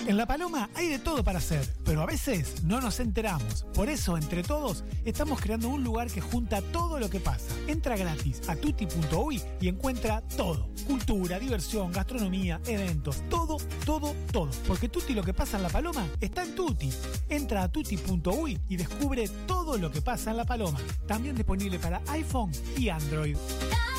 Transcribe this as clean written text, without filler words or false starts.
En La Paloma hay de todo para hacer, pero a veces no nos enteramos. Por eso, entre todos, estamos creando un lugar que junta todo lo que pasa. Entra gratis a tutti.uy y encuentra todo. Cultura, diversión, gastronomía, eventos, todo. Porque Tutti lo que pasa en La Paloma está en Tutti. Entra a tutti.uy y descubre todo lo que pasa en La Paloma. También disponible para iPhone y Android.